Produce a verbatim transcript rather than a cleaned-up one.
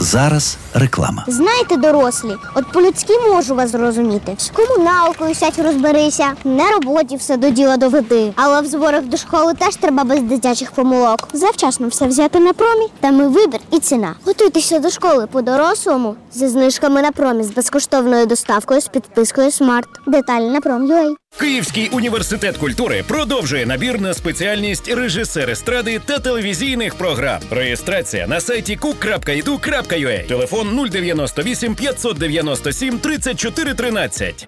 зараз реклама. Знаєте, дорослі, от по-людськи можу вас зрозуміти. З комуналкою сядь розберися, на роботі все до діла доведи. Але в зборах до школи теж треба без дитячих помилок. Завчасно все взяти на промі, там і вибір, і ціна. Готуйтеся до школи по-дорослому зі знижками на промі, з безкоштовною доставкою, з підпискою Смарт. Деталі на пром.ua. Київський університет культури продовжує набір на спеціальність режисер естради та телевізійних програм. Реєстрація на сайті кук крапка і ду крапка ю а. Телефон нуль дев'яносто вісім п'ятсот дев'яносто сім тридцять чотири тринадцять.